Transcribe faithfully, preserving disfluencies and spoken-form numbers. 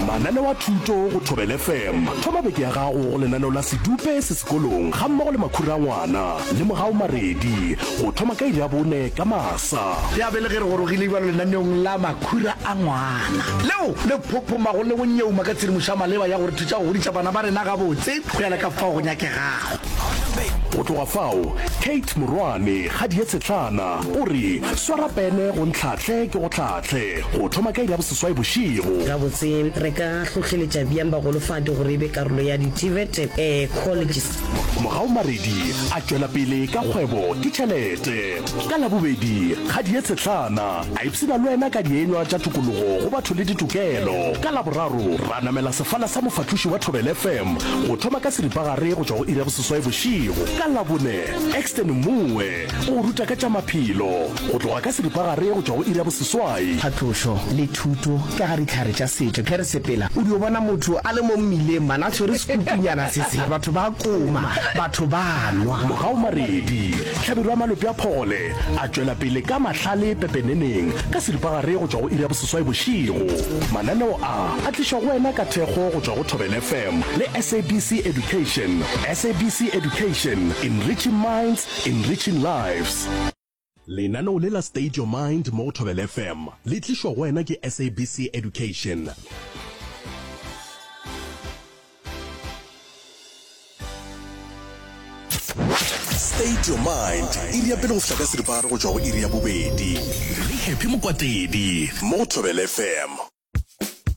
mananeo a thuto go Thobela F M. Thoma beke ya gago go lenaneo la sedupe se sekolong ga mmogo le makhura ngwana le Mogao Maredi go thoma ka iri ya bone ka masa. Ya bele ge re gorogile ba lenaneong la makhura a ngwana leo le phophoma go le go nyeuma ka tshedimošo maleba ya gore thuša go godisa bana ba rena ga botse go ya le ka fao go nyakegago. Go tloga fao Kate Morwane ga di etsetlana o re swara pene go ntlhatlhe ke go tlhatlhe go thoma ka iri ya boseswai bošigo. Ga botse re ka tlhotlheletša bjang bagolofadi gore e be karolo ya di-T V E T eh colleges. Mogao Maredi a tšwela pele ka kgwebo ke tšhelete. Ka labobedi ga di etsetlana a ipsina le wena ka dienywa tša tokologo go batho le ditokelo. Ka laboraro ra namela sefala sa mofatloši wa Thobela F M go thoma ka seripagare go tšwa go iri ya boseswai bošigo. Ka labone Exton Mmuwe o ruta ka tša maphelo go tloga ka seripagare go tšwa go iri ya boseswai. Phatlošo le thuto ka ga ditlhare tša setšo ke re sepela o dio bona motho a le mo mmileng mana a tshwere sekupunyana se se batho ba koma batho ba nwa. Mogao Maredi tlhabelo ya malope a phole a tšwela pele ka mahlale pepeneneng ka seripagare go tšwa go iri ya boseswai bošigo. Mananeo a a tlišwa go wena ka thekgo go tšwa go Thobela F M le S A B C Education. S A B C Education, enriching minds, enriching lives. Lenaneo le la State Your Mind mo Thobela F M le tlišwa go wena ke S A B C Education. State Your Mind iri ya pele go fihla ka seripagare go tšwa go iri ya bobedi. Le Happy Mokwatedi mo Thobela F M.